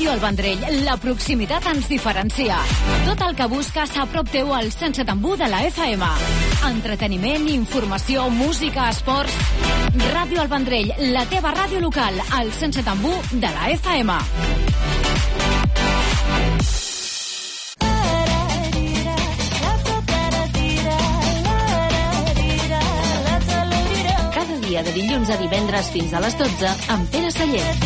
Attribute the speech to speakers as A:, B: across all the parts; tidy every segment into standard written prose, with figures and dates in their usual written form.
A: Ràdio El Vendrell, la proximitat ens diferencia. Tot el que busques a prop teu al 107.1 de la FM. Entreteniment, informació, música, esports... Ràdio El Vendrell, la teva ràdio local, al 107.1 de la FM. Cada dia de dilluns a divendres fins a les 12 amb Pere Sallent.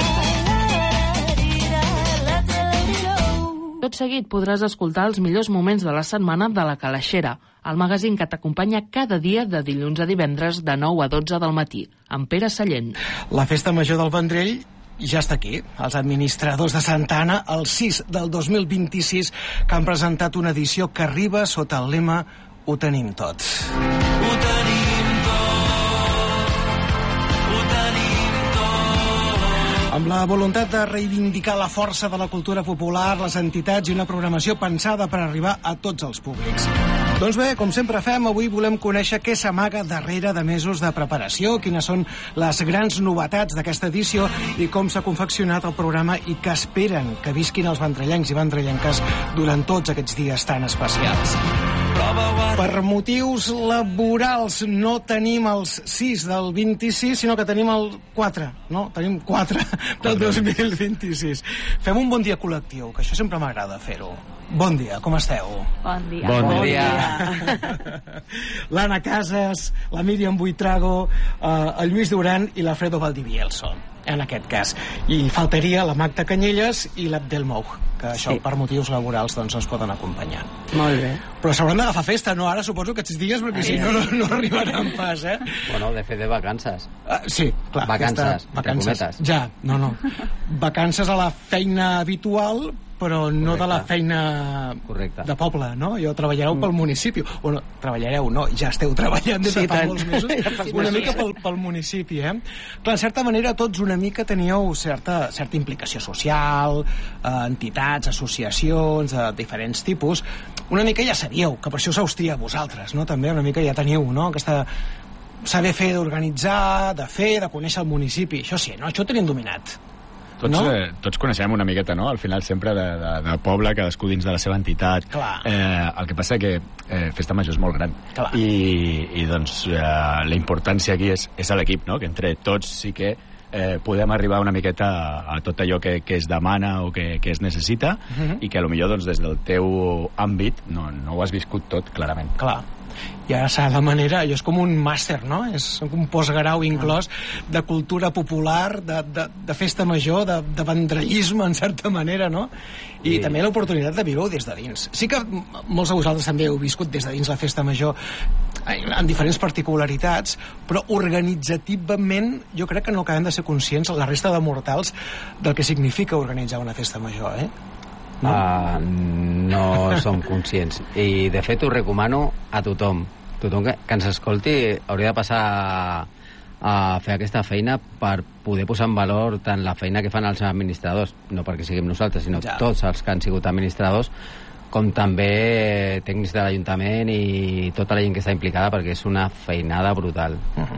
B: Tot seguit podràs escoltar els millors moments de la setmana de La Calaixera, el magazín que t'acompanya cada dia de dilluns a divendres de 9 a 12 del matí, amb Pere Sallent.
C: La Festa Major del Vendrell ja està aquí. Els administradors de Santa Anna, el 6 del 2026, que han presentat una edició que arriba sota el lema Ho tenim tot. Ho tenim amb la voluntat de reivindicar la força de la cultura popular, les entitats i una programació pensada per arribar a tots els públics. Doncs bé, com sempre fem, avui volem conèixer què s'amaga darrere de mesos de preparació, quines són les grans novetats d'aquesta edició i com s'ha confeccionat el programa i què esperen que visquin els vendrellencs i vendrellenques durant tots aquests dies tan especials. Per motius laborals no tenim els 6 del 26, sinó que tenim el 4, no? Tenim 4 del 2026. Fem un bon dia col·lectiu, que això sempre m'agrada fer-ho. Bon dia, com esteu?
D: Bon dia.
E: Bon dia.
C: L'Anna Casas, la Míriam Buitrago, el Lluís Duran i l'Alfredo Valdivielso, en aquest cas. I faltaria la Magda Canyelles i l'Abdel Moug, que això per motius laborals doncs ens poden acompanyar.
D: Molt bé.
C: Però s'hauran d'agafar festa, no? Ara suposo aquests dies, perquè si no, no arribaran pas, eh?
E: Bueno, de fet de vacances.
C: Sí, clar.
E: Vacances,
C: vacances. Ja, no. Vacances a la feina habitual, però no de la feina de poble, no? Jo treballareu pel municipi. Bueno, treballareu, no, ja esteu treballant des de fa molts mesos. Una mica pel municipi, eh? Clar, en certa manera tots una mica teníeu certa implicació social, entitats, associacions, de diferents tipus. Una mica ja sabíeu, que per això us hauria vosaltres, no? També una mica ja teniu, no? Aquesta saber fer d'organitzar, de fer, de conèixer el municipi. Això sí, no? Això ho tenim dominat.
F: Tots coneixem una miqueta, no? Al final sempre de poble, cadascú dins de la seva entitat. El que passa que Festa Major és molt gran. I doncs la importància aquí és a l'equip, no? Que entre tots sí que podem arribar una miqueta a tot allò que es demana o que es necessita i que potser doncs, des del teu àmbit no ho has viscut tot, clarament.
C: Clar. I ara serà la manera, allò és com un màster, no? És un postgrau inclòs de cultura popular, de festa major, de vendrellisme, en certa manera, no? I també l'oportunitat de viure-ho des de dins. Sí que molts de vosaltres també heu viscut des de dins la festa major amb diferents particularitats, però organitzativament jo crec que no acabem de ser conscients, la resta de mortals, del que significa organitzar una festa major, eh?
E: No som conscients i de fet ho recomano a tothom que ens escolti hauria de passar a fer aquesta feina per poder posar en valor tant la feina que fan els administradors, no perquè siguem nosaltres sinó tots els que han sigut administradors, com també tècnics de l'Ajuntament i tota la gent que està implicada, perquè és una feinada brutal.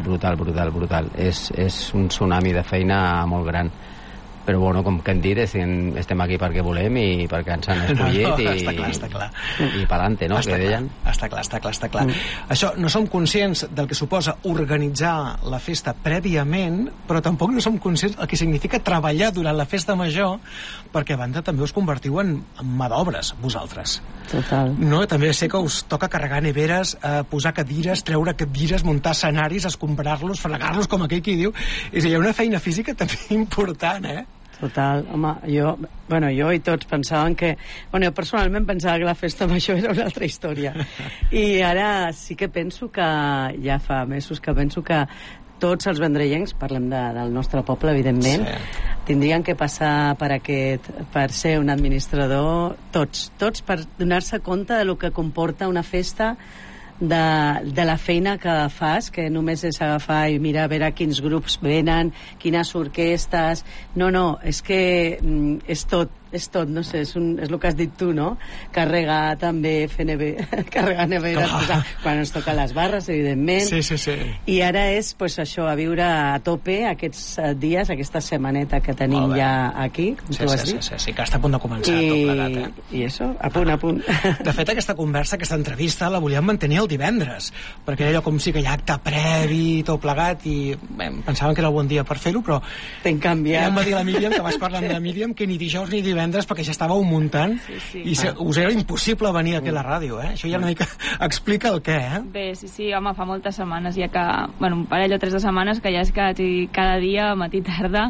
E: És un tsunami de feina molt gran. Però bueno, com que hem dit, estem aquí perquè volem i perquè ens han escollit
C: està clar.
E: I pa'lante, no? Que deien.
C: Està clar. Això, no som conscients del que suposa organitzar la festa prèviament, però tampoc no som conscients del que significa treballar durant la festa major, perquè a banda també us convertiu en mà d'obres, vosaltres.
D: Total.
C: No? També sé que us toca carregar neveres, posar cadires, treure cadires, muntar escenaris, escombrar-los, fregar-los, com aquell qui diu. És a dir, hi ha una feina física també important, eh?
D: Total, home, jo i tots pensaven que... jo personalment pensava que la festa major era una altra història. I ara sí que penso que, ja fa mesos que penso que tots els vendrellencs, parlem del nostre poble, evidentment, tindrien que passar per ser un administrador, tots per donar-se compte de lo que comporta una festa, de la feina que fas, que només és agafar i mirar a veure quins grups venen, quines orquestes... No, és que és tot, és tot, no sé, és el que has dit tu, no? Carregar també, fer carregar neveres, quan ens toca les barres, evidentment.
C: Sí.
D: I ara és, pues, això, a viure a tope aquests dies, aquesta setmaneta que tenim ja aquí, com tu has dit.
C: Sí, que està a punt de començar tot plegat,
D: I això, a punt.
C: De fet, aquesta conversa, aquesta entrevista, la volíem mantenir el divendres, perquè allò com sí que hi ha acte previ, tot plegat, i pensàvem que era el bon dia per fer-ho, però
D: t'hem canviat.
C: Ja em va dir la Míriam, que vas parlar amb la Míriam, que ni dijous ni divendres, perquè ja estàveu muntant, i us era impossible venir aquí a la ràdio, Això ja una mica explica el què,
G: Bé, sí, home, fa moltes setmanes, ja que, bueno, un parell o 3 de setmanes, que ja és que cada dia, matí i tarda,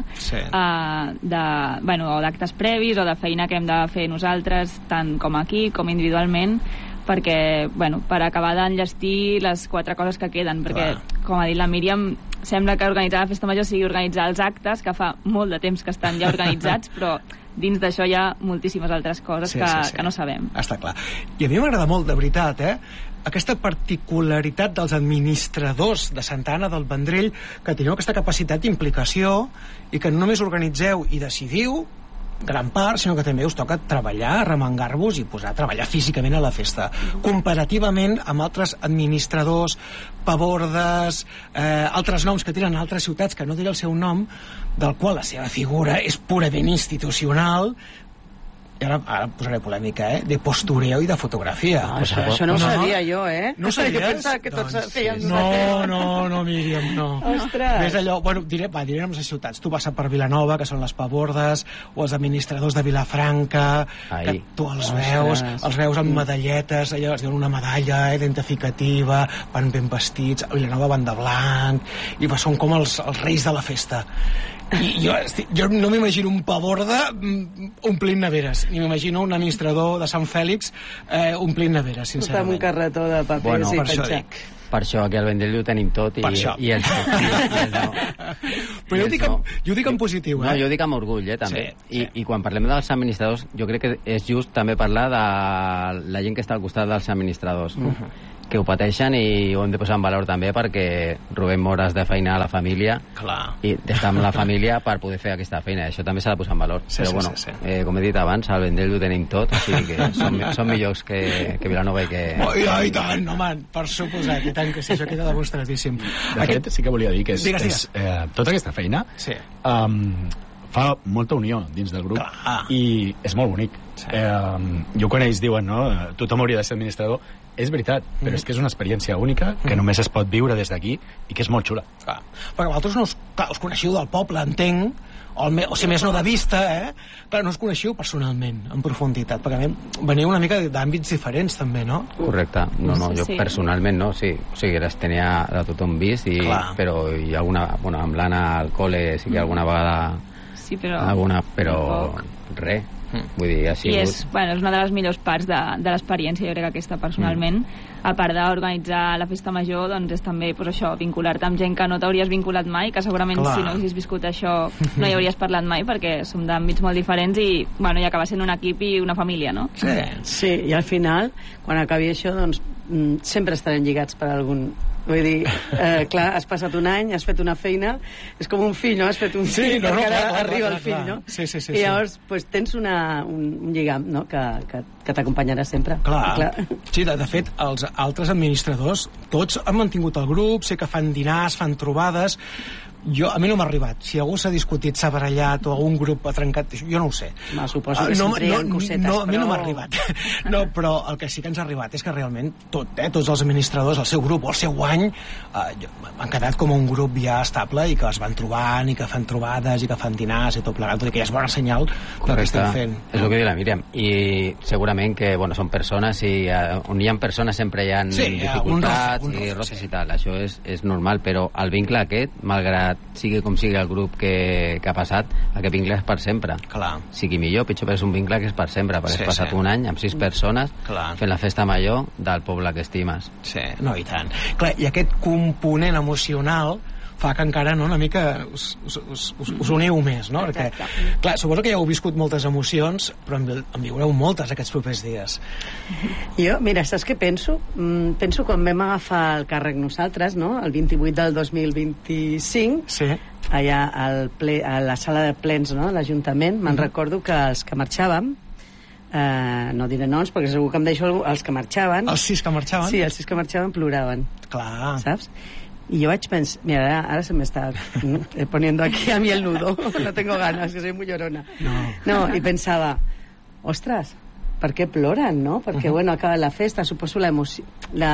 G: o d'actes previs, o de feina que hem de fer nosaltres, tant com aquí, com individualment, perquè, bueno, per acabar d'enllestir les 4 coses que queden, perquè, com ha dit la Míriam, sembla que organitzar la festa major sigui organitzar els actes, que fa molt de temps que estan ja organitzats, però dins d'això hi ha moltíssimes altres coses que no sabem.
C: Està clar. I a mi m'agrada molt, de veritat, aquesta particularitat dels administradors de Santa Anna del Vendrell, que teniu aquesta capacitat d'implicació i que no només organitzeu i decidiu gran part, sinó que també us toca treballar, remengar-vos i posar a treballar físicament a la festa, comparativament amb altres administradors, pabordes, altres noms que tenen altres ciutats, que no diré el seu nom, del qual la seva figura és purament institucional, i ara posaré polèmica, de postureo i de fotografia.
D: Això no ho sabia jo,
C: No ho sabies?
D: Jo pensava que tots feien...
C: No, Míriam, no.
D: Ostres!
C: Ves allò, bueno, diré noms de ciutats. Tu passes per Vilanova, que són les pabordes, o els administradors de Vilafranca, que tu els veus amb medalletes, allò es diuen una medalla identificativa, van ben vestits, a Vilanova van de blanc, i són com els reis de la festa. I jo no m'imagino un paborda omplint neveres, ni m'imagino un administrador de Sant Fèlix omplint neveres, sincerament.
D: Amb un carretó de paper,
C: per això dic.
E: Per això aquí al Vendrell ho tenim tot i el no.
C: Però jo ho dic en positiu,
E: No, jo ho dic amb orgull, també. I quan parlem dels administradors, jo crec que és just també parlar de la gent que està al costat dels administradors, que ho pateixen i ho hem de posar en valor també, perquè robem hores de feina a la família i d'estar amb la família per poder fer aquesta feina. Això també s'ha de posar en valor. Però bueno, com he dit abans, al Vendrell ho tenim tot, o sigui que som millors que Vilanova i que...
C: I tant, home, per suposat, i tant que sí, això queda demostradíssim.
F: De fet, sí que volia dir que tota aquesta feina fa molta unió dins del grup i és molt bonic. Jo quan ells diuen, tothom hauria de ser administrador, és veritat, però és que és una experiència única que només es pot viure des d'aquí i que és molt xula.
C: Perquè vosaltres us coneixiu del poble, entenc, o si més no de vista, però no us coneixiu personalment, en profunditat, perquè veniu una mica d'àmbits diferents també, no?
E: Correcte, jo personalment no, sí, o sigui, les tenia de tothom vist, però hi ha alguna, amb l'Anna al col·le sí que alguna vegada però res. Vull dir,
G: i és una de les millors parts de l'experiència, jo crec que aquesta personalment, a part d'organitzar la festa major, doncs és també això, vincular-te amb gent que no t'hauries vinculat mai, que segurament si no haguessis viscut això no hi hauries parlat mai, perquè som d'àmbits molt diferents i ja acaba sent un equip i una família, no?
D: Sí, i al final, quan acabi això, doncs sempre estarem lligats per algun... Vull dir, clar, has passat un any, has fet una feina, és com un fill, no? Has fet un fill, perquè arriba el fill, no?
C: Sí.
D: I llavors tens un lligam, no?, que t'acompanyarà sempre.
C: Clar. Sí, de fet, els altres administradors, tots han mantingut el grup, sé que fan dinars, fan trobades... A mi no m'ha arribat. Si algú s'ha discutit, s'ha barallat o algun grup ha trencat, jo no ho sé.
D: Suposo que sempre hi ha cosetes,
C: a mi no m'ha arribat. No, però el que sí que ens ha arribat és que realment tots els administradors, el seu grup o el seu any, han quedat com un grup ja estable i que es van trobant i que fan trobades i que fan dinars i tot plegat, tot i que ja és bona senyal del que estem fent.
E: És el que diu la Míriam. I segurament que són persones i on hi ha persones sempre hi ha dificultats i roces i tal. Això és normal, però el vincle aquest, malgrat sigui com sigui el grup que ha passat, aquest vincle és per sempre. Sigui millor, pitjor, però és un vincle que és per sempre, perquè has passat un any amb 6 persones fent la festa major del poble que estimes.
C: Sí, no, i tant. Clar, i aquest component emocional fa que encara una mica us uniu més, no? Perquè, clar, suposo que ja heu viscut moltes emocions, però en viureu moltes aquests propers dies.
D: Jo, mira, saps què penso? Penso quan vam agafar el càrrec nosaltres, no? El 28 del 2025,
C: sí,
D: allà a la sala de plens, no? De l'Ajuntament, me'n recordo que els que marxàvem, no diré noms perquè segur que em deixo els que marxaven.
C: Els 6 que marxaven?
D: Sí, els 6 que marxaven ploraven.
C: Clar.
D: Saps? Y yo pensé, mira, ahora se me está poniendo aquí a mí el nudo. No tengo ganas, que soy muy llorona. No, y pensaba, ostras, ¿por qué ploran, no? Porque, bueno, acaba la festa, suposo la emoción,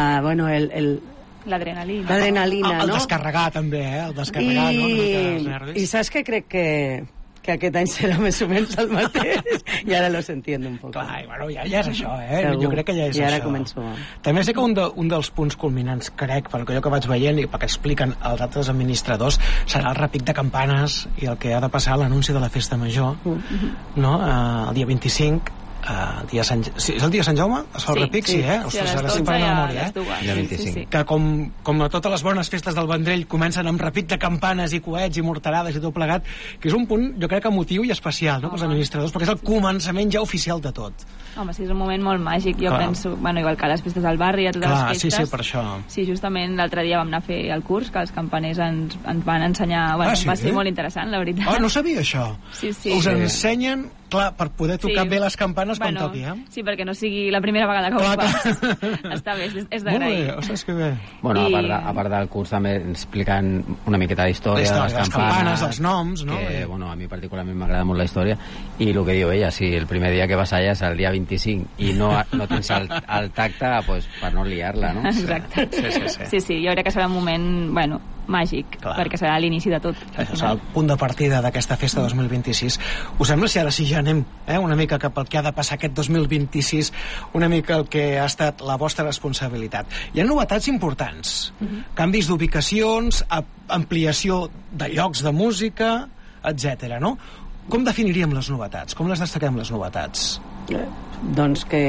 G: l'adrenalina.
D: L'adrenalina, no?
C: El descarregar, també, el descarregar, no?
D: I saps què crec que aquest any serà més o menys el mateix i ara los entiendo un poc.
C: Clar, bueno, ja és això, Jo crec que ja és
D: això. I ara
C: això.
D: començo.
C: També sé que un dels punts culminants, crec, per allò que vaig veient i pel que expliquen els altres administradors, serà el repic de campanes i el que ha de passar a l'anunci de la festa major, no? El dia 25, és el dia de Sant Jaume? Es fa el repic? Sí,
G: Ostres, a les 12 i a les 2.
E: Dia 25.
C: Que com a totes les bones festes del Vendrell comencen amb repic de campanes i coets i morterades i tot plegat, que és un punt, jo crec que emotiu i especial, no?, pels administradors, perquè és el començament ja oficial de tot.
G: Home, sí, és un moment molt màgic, jo penso, bueno, igual que a les festes del barri, a totes les festes.
C: Sí, per això.
G: Sí, justament l'altre dia vam anar a fer el curs, que els campaners ens van ensenyar, bueno, va ser molt interessant, la veritat.
C: No sabia això.
G: Sí.
C: Us ensenyen, clar, per poder tocar bé les campanes quan toqui,
G: Sí, perquè no sigui la primera vegada que ho fas. Està bé, és d'agrair.
C: Molt bé, ostres, que bé.
E: Bueno, a part del curs també ens expliquen una miqueta d'història de les campanes,
C: els noms, no?
E: Que, bueno, a mi particularment m'agrada molt la història, i el que diu ella, si el primer dia que vas allà és el dia 25 i no tens el tacte, pues, per no liar-la, no?
G: Exacte. Sí, jo crec que serà un moment, bueno, màgic, perquè serà l'inici de tot.
C: Serà el punt de partida d'aquesta festa 2026. Us sembla si ara sí ja anem una mica cap al que ha de passar aquest 2026, una mica el que ha estat la vostra responsabilitat? Hi ha novetats importants, canvis d'ubicacions, ampliació de llocs de música, etc. no? Com definiríem les novetats? Com les destaquem, les novetats?
D: Doncs que...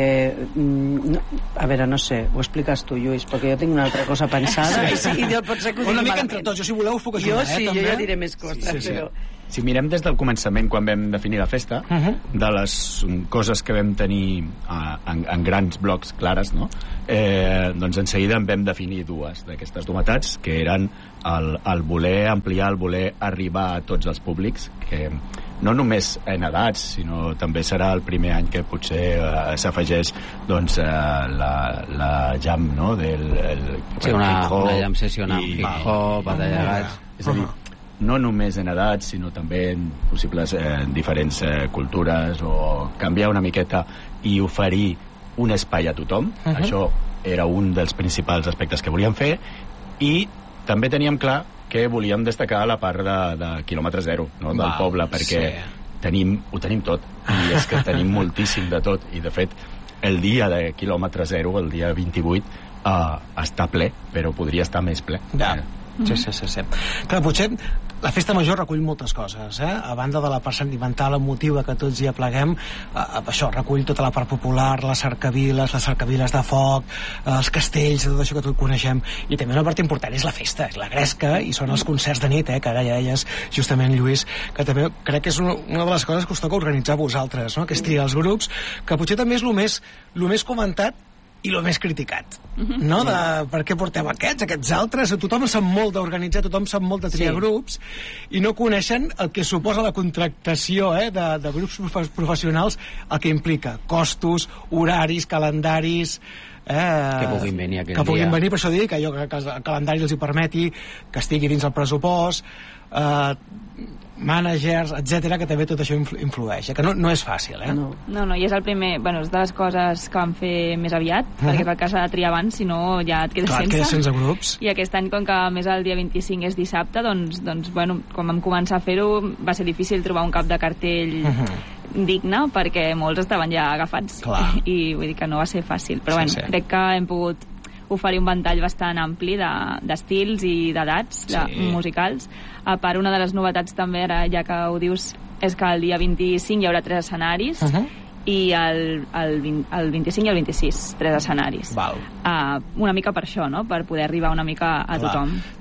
D: A veure, no sé, ho expliques tu, Lluís, perquè jo tinc una altra cosa pensada i pot ser que ho digui
C: una mica entre tots, jo si voleu us puc ajudar,
D: jo ja diré més coses, però...
F: Si mirem des del començament, quan vam definir la festa, de les coses que vam tenir en grans blocs clares, no? Doncs en seguida en vam definir dues d'aquestes novetats, que eren el voler ampliar, el voler arribar a tots els públics, que no només en edats, sinó també serà el primer any que potser s'afegeix doncs, la jam, no?
E: Una jam sessió amb hip-hop, batalla de gats...
F: És a dir, no només en edats, sinó també en possibles diferents cultures, o canviar una miqueta i oferir un espai a tothom. Això era un dels principals aspectes que volíem fer, i també teníem clar que volíem destacar la part de quilòmetre zero, no? Del poble, perquè ho tenim tot, i és que tenim moltíssim de tot, i de fet el dia de quilòmetre zero, el dia 28, està ple, però podria estar més ple.
C: Sí. Clar, potser la festa major recull moltes coses, a banda de la part sentimental, emotiva, que tots hi apleguem, això recull tota la part popular, les cercaviles de foc, els castells, tot això que tots coneixem, i també una part important és la festa, és la gresca, i són els concerts de nit, que ara ja deies justament, Lluís, que també crec que és una de les coses que us toca organitzar a vosaltres, no? Que és triar els grups, que potser també és el més comentat i el més criticat, no? Per què porteu aquests altres? Tothom sap molt d'organitzar, tothom sap molt de triar grups, i no coneixen el que suposa la contractació de grups professionals, el que implica costos, horaris, calendaris...
E: que puguin venir aquell dia.
C: Que puguin venir, per això dic, que el calendari els hi permeti, que estigui dins el pressupost, mànagers, etc, que també tot això influeix, que no és fàcil,
G: No, i és el primer, és de les coses que vam fer més aviat, perquè és el que s'ha de triar abans, si no ja et quedes sense.
C: Clar, et quedes sense grups.
G: I aquest any, com que més el dia 25 és dissabte, doncs quan vam començar a fer-ho va ser difícil trobar un cap de cartell digne, perquè molts estaven ja agafats.
C: Clar.
G: I vull dir que no va ser fàcil, però crec que hem pogut oferir un ventall bastant ampli d'estils i d'edats musicals. A part, una de les novetats també, ara ja que ho dius, és que el dia 25 hi haurà 3 escenaris, i el 25 i el 26 3 escenaris.
C: Val.
G: Una mica per això, no? Per poder arribar una mica a tothom.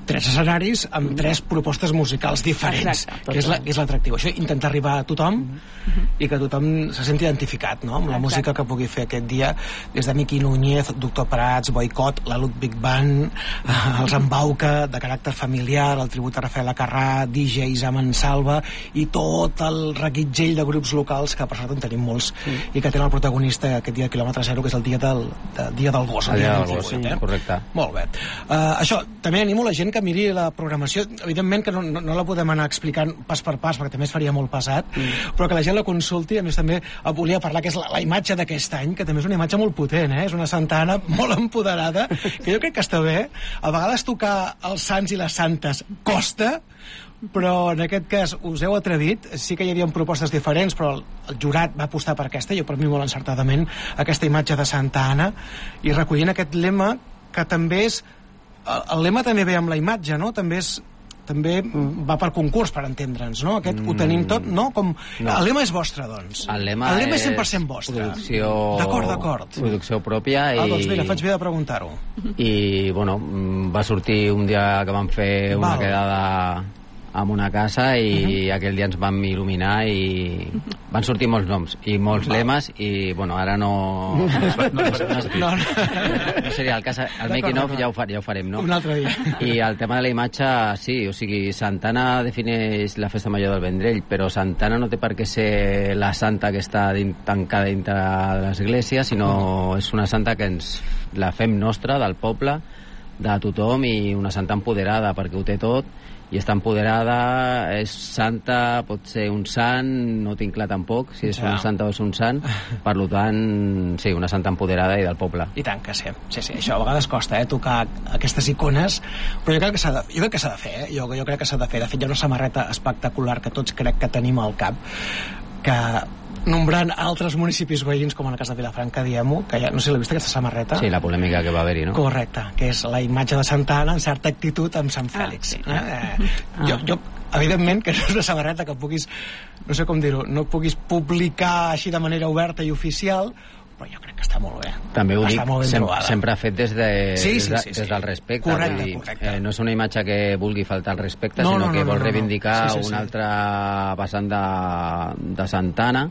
C: 3 escenaris amb 3 propostes musicals diferents.
G: Exacte,
C: que és l'atractiu. Això, intentar arribar a tothom i que tothom se senti identificat, no?, amb la música que pugui fer aquest dia, des de Miqui Núñez, Doctor Prats, Boicot, la Ludwig Band, els Embauca, de caràcter familiar, el tribut a Rafael Acarrà, DJs a Mansalva i tot el reguitzell de grups locals, que per sort en tenim molts, i que tenen el protagonista aquest dia de quilòmetre zero, que és el dia del gos.
E: El dia del gos, correcte.
C: Molt bé. Això, també animo la gent que miri la programació. Evidentment que no la podem anar explicant pas per pas, perquè també es faria molt pesat, però que la gent la consulti. A més, també volia parlar que és la imatge d'aquest any, que també és una imatge molt potent, és una Santa Anna molt empoderada, que jo crec que està bé. A vegades tocar els sants i les santes costa, però en aquest cas us heu atrevit. Sí que hi havia propostes diferents, però el jurat va apostar per aquesta, jo per mi molt encertadament, aquesta imatge de Santa Anna, i recollint aquest lema, que també és... El lema també ve amb la imatge, no? També va per concurs, per entendre'ns, no? Aquest ho tenim tot, no? No. El lema és vostre, doncs.
E: El lema
C: és 100% vostre. D'acord.
E: Producció pròpia.
C: Doncs mira, faig bé de preguntar-ho.
E: I, bueno, va sortir un dia que vam fer una quedada en una casa i aquell dia ens vam il·luminar i van sortir molts noms i molts lemes i, bueno, ara no seria el cas. El making of ja ho farem, no?
C: Un altre dia.
E: I el tema de la imatge, sí, o sigui, Santana defineix la festa major del Vendrell, però Santana no té per què ser la santa que està tancada dintre de l'església, sinó és una santa que ens la fem nostra, del poble, de tothom, i una santa empoderada, perquè ho té tot, i està empoderada, és santa, pot ser un sant, no tinc clar tampoc si és una santa o és un sant, per tant, sí, una santa empoderada i del poble.
C: I tant que sí. Sí, això a vegades costa, tocar aquestes icones, però jo crec que s'ha de fer, jo crec que s'ha de fer. De fet, hi ha una samarreta espectacular que tots crec que tenim al cap, que nombrant altres municipis veïns, com en el cas de Vilafranca, diem-ho, que ja, no sé si l'he vist aquesta samarreta.
E: Sí, la polèmica que va haver-hi, no?
C: Correcte, que és la imatge de Santa Anna en certa actitud amb Sant Fèlix. Jo, evidentment, que no és una samarreta que puguis, no sé com dir-ho, no puguis publicar així de manera oberta i oficial, però jo crec que està molt bé.
E: També ho dic, sempre ha fet des del respecte.
C: Correcte.
E: No és una imatge que vulgui faltar al respecte, sinó que vol reivindicar una altra vessant de Santa Anna,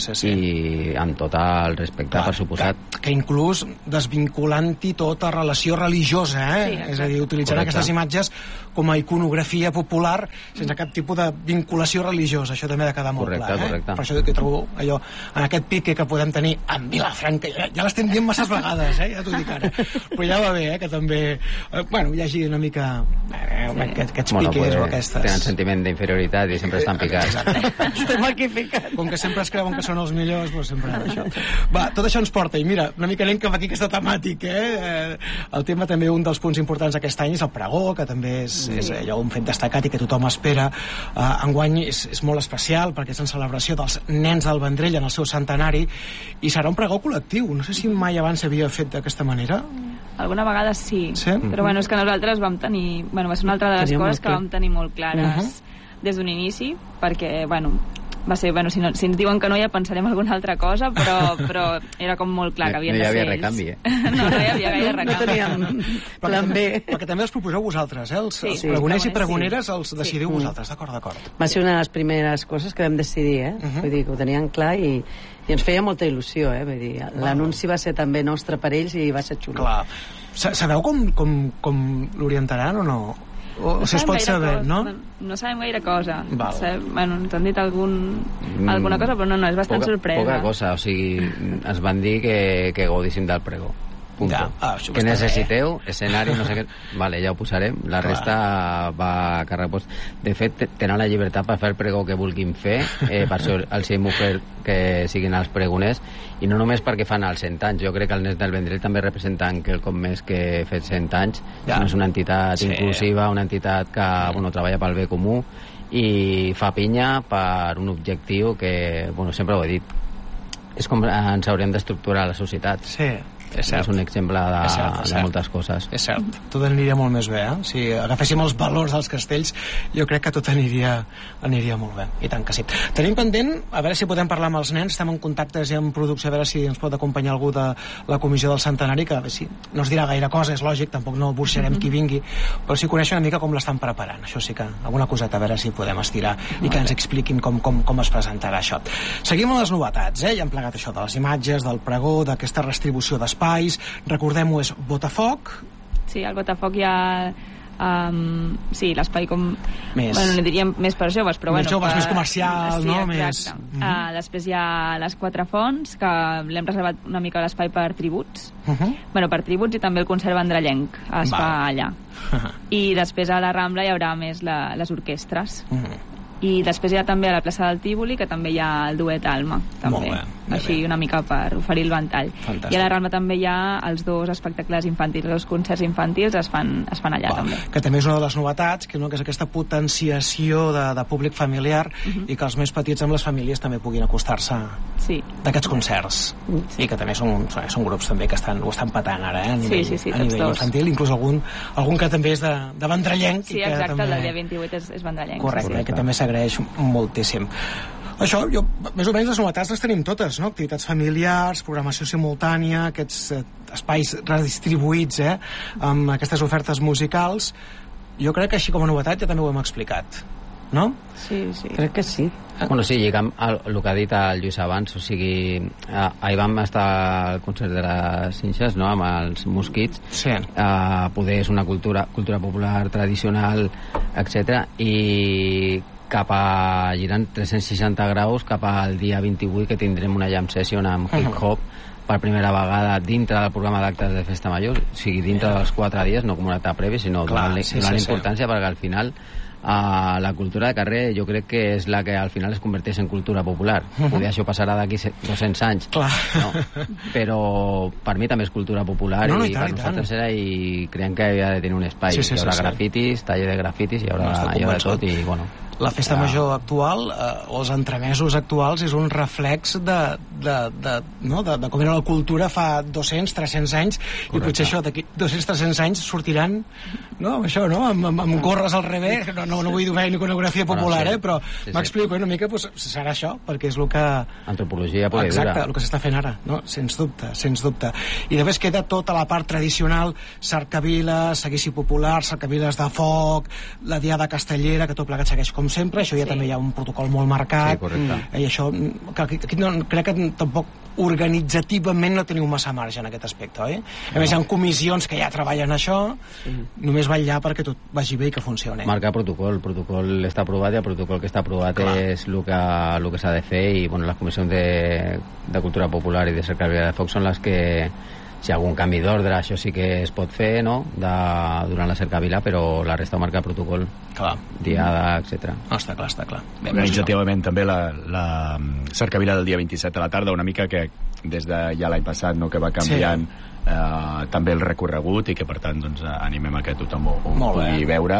E: i amb tot el respecte, per suposat.
C: Que inclús desvinculant-hi tota relació religiosa, és a dir, utilitzant aquestes imatges com a iconografia popular sense cap tipus de vinculació religiosa. Això també ha de quedar molt clar.
E: Correcte.
C: Per això que trobo allò, en aquest pique que podem tenir amb Vilafranca, ja l'estem dient masses vegades, ja t'ho dic ara, però ja va bé, que també hi hagi una mica aquests piques o aquestes...
E: Tenen sentiment d'inferioritat i sempre estan picats.
D: Estem aquí picats.
C: Com que sempre es creuen que són els millors, però sempre això. Va, tot això ens porta, i mira, una mica anem cap aquí aquesta temàtica, el tema també, un dels punts importants aquest any és el pregó, que també és allò un fet destacat i que tothom espera. Enguany és molt especial perquè és en celebració dels nens del Vendrell en el seu centenari, i serà un pregó col·lectiu. No sé si mai abans s'havia fet d'aquesta manera.
G: Alguna vegada sí? Però és que nosaltres vam tenir... va ser una altra de les coses que vam tenir molt clares des d'un inici, perquè, va ser, si ens diuen que no, ja pensarem alguna altra cosa, però era com molt clar que havien de ser ells.
E: No hi havia recanvi,
G: No hi havia gaire recanvi.
D: No teníem plan B.
C: Perquè també els proposeu vosaltres, els pregoners i pregoneres els decidiu vosaltres, d'acord.
D: Va ser una de les primeres coses que vam decidir, vull dir, que ho tenien clar i ens feia molta il·lusió, vull dir, l'anunci va ser també nostre per ells i va ser xulo.
C: Clar. Sabeu com l'orientaran o no? O si es pot saber, no?
G: No sabem gaire cosa. Ens han dit alguna cosa, però no, és bastant sorpresa.
E: Poca cosa, o sigui, ens van dir que gaudíssim del pregó. Que necessiteu escenari, no sé què, vale, ja ho posarem, la resta va a càrrec. De fet, tenen la llibertat per fer el pregó que vulguin fer, per això els hem ofert que siguin els pregoners, i no només perquè fan els 100 anys. Jo crec que el Nens del Vendrell també representen quelcom més que fet 100 anys. No és una entitat inclusiva, una entitat que treballa pel bé comú i fa pinya per un objectiu que, sempre ho he dit, és com ens hauríem d'estructurar la societat. És un exemple de moltes coses.
C: És cert, tot aniria molt més bé, Si agaféssim els valors dels castells, jo crec que tot aniria molt bé, i tant que sí. Tenim pendent, a veure si podem parlar amb els nens, estem en contactes i en producció, a veure si ens pot acompanyar algú de la comissió del centenari, que a veure si no es dirà gaire cosa, és lògic, tampoc no burxarem qui vingui, però si coneixen una mica com l'estan preparant, això sí que alguna coseta, a veure si podem estirar i que ens expliquin com es presentarà això. Seguim amb les novetats, ja hem plegat això de les imatges, del pregó, d'aquesta restribució d'espais, recordem-ho, és Botafoc.
G: Sí, al Botafoc hi ha l'espai com...
C: Més...
G: Bueno, no diríem més per joves, però
C: més joves, més comercial, no?
G: Exacte. Després hi ha les Quatre Fonts, que l'hem reservat una mica l'espai per tributs. Bueno, per tributs, i també el concert vendrellenc es fa allà. I després a la Rambla hi haurà més les orquestres. I després hi ha també a la plaça del Tívoli, que també hi ha el duet Alma, també. Així una mica per oferir el ventall. Fantàstic. I a la Rambla també hi ha els dos espectacles infantils, els concerts infantils es fan allà també.
C: Que també és una de les novetats, que és aquesta potenciació de públic familiar i que els més petits amb les famílies també puguin acostar-se d'aquests concerts. I que també són grups també que ho estan patant ara, a nivell infantil, inclús algun que també és de vendrellenc.
G: Sí, exacte, el del dia 28 és vendrellenc.
C: Correcte, que també s'agraeix moltíssim. Això, més o menys les novetats les tenim totes, no? Activitats familiars, programació simultània, aquests espais redistribuïts, amb aquestes ofertes musicals. Jo crec que així com a novetat ja també ho hem explicat, no?
D: Sí, crec que sí.
E: Bueno, sí, lligant el que ha dit el Lluís abans, o sigui, ahir vam estar al concert de les Cinxes, no?, amb els Mosquits, poder és una cultura popular, tradicional, etc. I cap a girant 360 graus cap al dia 28, que tindrem una jam session amb hip-hop per primera vegada dintre del programa d'actes de Festa Major, o sigui, dintre dels 4 dies, no com una etapa prèvia, sinó donant importància, perquè al final la cultura de carrer jo crec que és la que al final es converteix en cultura popular. Poder això passarà d'aquí 200 anys, no? Però per mi també és cultura popular, i per nosaltres era, i creiem que havia de tenir un espai. Hi haurà grafitis, taller de grafitis, hi haurà de tot, i bueno...
C: La festa major actual, o els entremesos actuals, és un reflex de com era la cultura fa 200, 300 anys. Correcte. I potser això, d'aquí 200, 300 anys sortiran, no?, amb això, no?, amb gorres al revés. No vull dir ni coreografia popular, però m'explico una mica, serà això, perquè és el que...
E: Antropologia pura i dura.
C: Exacte, el que s'està fent ara, no? Sens dubte. I després queda tota la part tradicional, cercaviles, seguici popular, cercaviles de foc, la diada castellera, que tot plegat segueix com sempre. Això ja també hi ha un protocol molt marcat.
E: Sí, correcte.
C: I això, aquí crec que tampoc organitzativament no teniu massa marge en aquest aspecte, oi? A més, hi ha comissions que ja treballen això, només vetllar perquè tot vagi bé i que funcioni.
E: Marca protocol, el protocol està aprovat, i el protocol que està aprovat és el que s'ha de fer, i bueno, les comissions de cultura popular i de cercavila de foc són les que, si hi ha algun canvi d'ordre, això sí que es pot fer, no?, durant la cercavila, però la resta marca protocol, diada, etc.
C: No, està clar.
F: Organitzativament també la cercavila del dia 27 a la tarda, una mica que des de ja l'any passat, no?, que va canviant també el recorregut, i que per tant doncs, animem a que tothom ho pugui veure,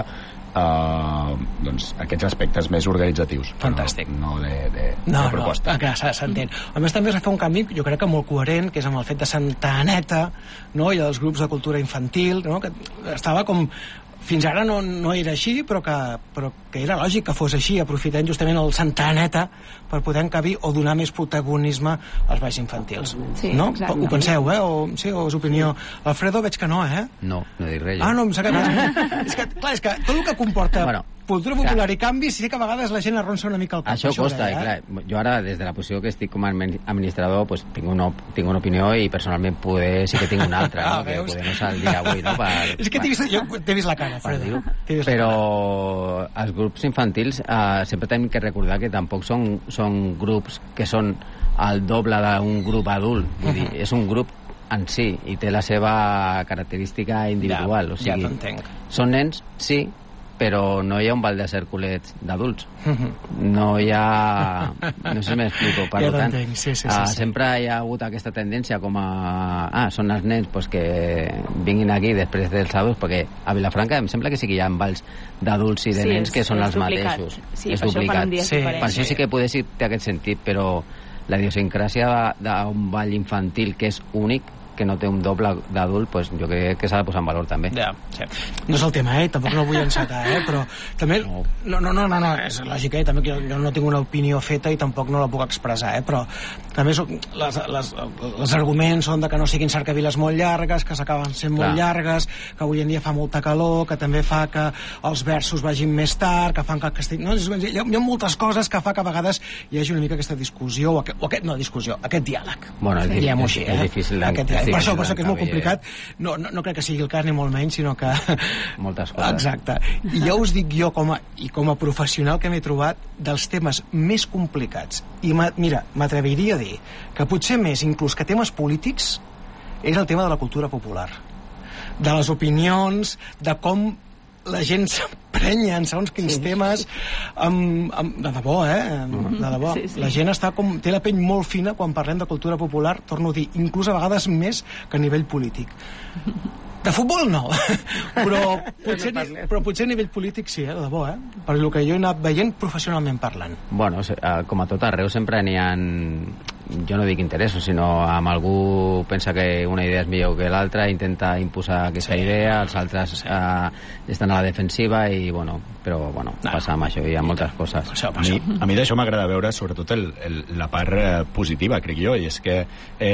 F: doncs aquests aspectes més organitzatius.
C: Fantàstic.
F: No de proposta.
C: Clar, s'entén. A més, també es va fer un canvi, jo crec que molt coherent, que és amb el fet de Santa Aneta, no?, i els grups de cultura infantil, no?, que estava com... Fins ara no era així, però que era lògic que fos així, aprofitant justament el Santa Aneta per poder encabir o donar més protagonisme als balls infantils.
G: Sí,
C: no?
G: Exacte.
C: Ho penseu, o és opinió? Alfredo, veig que no,
E: No dic res.
C: No, em sap que és que, clar, és que tot el que comporta cultura popular i canvis, sí que a vegades la gent arronsa una mica el cap.
E: Això costa, clar. Jo ara, des de la posició que estic com a administrador, pues, tinc una opinió, i personalment sí que tinc una altra, no? Que poder no ser el dia avui, no?
C: És que t'he vist la cara, Alfredo.
E: Però els grups infantils sempre tenim que recordar que tampoc són grups que són el doble d'un grup adult. Vull dir, és un grup en si, i té la seva característica individual. O sigui, són nens, sí, però no hi ha un ball de cerculets d'adults. No hi ha... No sé si m'explico. Per tant, sempre hi ha hagut aquesta tendència com a... són els nens que vinguin aquí després dels adults, perquè a Vilafranca em sembla que sí que hi ha balls d'adults i de nens que són els mateixos.
G: És duplicat.
E: Per això sí que poder sí té aquest sentit, però la idiosincràsia d'un ball infantil que és únic que no té un doble d'adult, pues jo crec que s'ha de posar en valor també.
C: Ja, sí. No és el tema, tampoc no el vull encetar, però també... No, és lògic, també que jo no tinc una opinió feta i tampoc no la puc expressar, però també els arguments són de que no siguin cercaviles molt llargues, que s'acaben sent molt llargues, que avui en dia fa molta calor, que també fa que els versos vagin més tard, que fan que hi ha moltes coses que fa que a vegades hi hagi una mica aquesta discussió, aquest diàleg.
E: Bueno, és difícil d'entendre.
C: Per això que és molt complicat, no crec que sigui el cas ni molt menys, sinó que...
E: Moltes coses.
C: Exacte. I ja us dic jo, com a professional que m'he trobat, dels temes més complicats, i mira, m'atreviria a dir que potser més inclús que temes polítics és el tema de la cultura popular, de les opinions, de com la gent s'emprenya en segons quins temes, de debò, de debò. La gent té la pell molt fina quan parlem de cultura popular, torno a dir, inclús a vegades més que a nivell polític. De futbol no, però potser a nivell polític sí, de debò, per el que jo he anat veient professionalment parlant.
E: Bueno, com a tot arreu sempre n'hi ha, jo no dic interessos, sinó amb algú pensa que una idea és millor que l'altra, intenta imposar aquesta idea, els altres estan a la defensiva i, però passa amb això, hi ha moltes coses.
F: A mi d'això m'agrada veure sobretot la part positiva, crec jo, i és que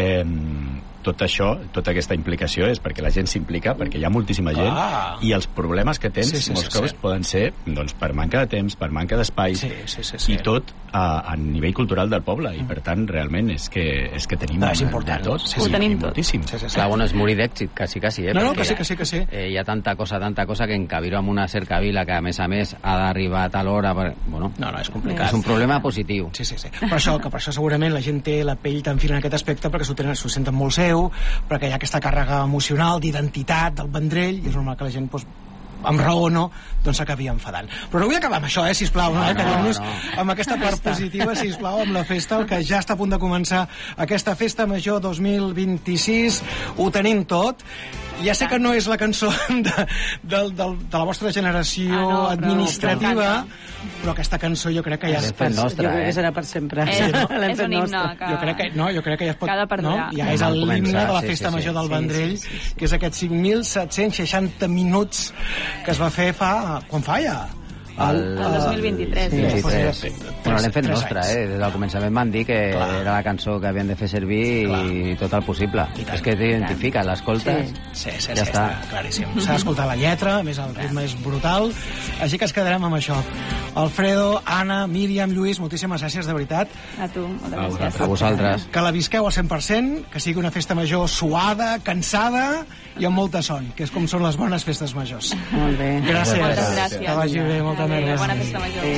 F: tot això, tota aquesta implicació és perquè la gent s'implica, perquè hi ha moltíssima gent i els problemes que tens molts cops poden ser per manca de temps, per manca d'espai i tot a nivell cultural del poble i per tant realment és que tenim de tot.
G: Ho tenim tot.
E: Clar, és morir d'èxit, quasi,
C: No, que sí.
E: Hi ha tanta cosa que encabir-ho amb una cercavila que a més ha d'arribar a tal hora, no,
C: és complicat.
E: És un problema positiu.
C: Sí. Per això segurament la gent té la pell tan fina en aquest aspecte perquè s'ho senten molt seu, perquè hi ha aquesta càrrega emocional, d'identitat, del Vendrell, i és normal que la gent, amb raó o no, s'acabi enfadant. Però no vull acabar amb això, sisplau, quedem-nos amb aquesta part positiva, sisplau, amb la festa, que ja està a punt de començar aquesta festa major 2026, ho tenim tot. Ja sé que no és la cançó de la vostra generació administrativa, però aquesta cançó jo crec que ja
D: serà per sempre.
G: És un himne
C: jo crec que ja es pot...
G: Que ha de perdurar.
C: Ja és l'himne de la festa major del Vendrell, que és aquests 5.760 minuts que es va fer quan fa ja?
G: El 2023.
E: Bueno, l'hem fet nostra, des del començament van dir que era la cançó que havien de fer servir i tot el possible. És que t'identifica, l'escoltes, ja està.
C: Claríssim. S'ha d'escoltar la lletra, a més el ritme és brutal, així que ens quedarem amb això. Alfredo, Anna, Míriam, Lluís, moltíssimes gràcies, de veritat.
G: A tu, moltes gràcies.
E: A vosaltres.
C: Que la visqueu al 100%, que sigui una festa major suada, cansada i amb molta son, que és com són les bones festes majors.
D: Molt bé.
C: Gràcies.
G: Moltes gràcies.
C: Que vagi bé, molta merda.
G: Bona festa major.